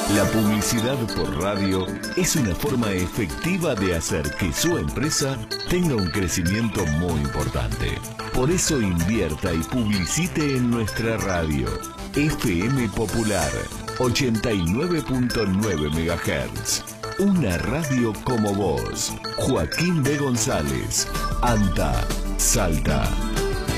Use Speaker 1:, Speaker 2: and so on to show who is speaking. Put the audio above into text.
Speaker 1: La publicidad por radio es una forma efectiva de hacer que su empresa tenga un crecimiento muy importante. Por eso invierta y publicite en nuestra radio. FM Popular 89.9 MHz. Una radio como vos. Joaquín B. González. ANTA, Salta.